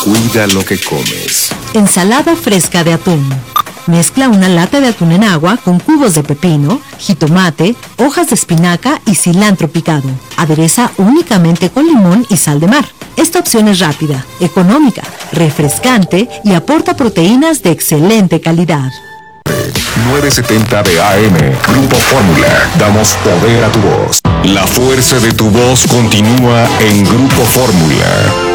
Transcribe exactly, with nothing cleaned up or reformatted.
Cuida lo que comes. Ensalada fresca de atún. Mezcla una lata de atún en agua con cubos de pepino, jitomate, hojas de espinaca y cilantro picado. Adereza únicamente con limón y sal de mar. Esta opción es rápida, económica, refrescante y aporta proteínas de excelente calidad. novecientos setenta de A M, Grupo Fórmula. Damos poder a tu voz. La fuerza de tu voz continúa en Grupo Fórmula.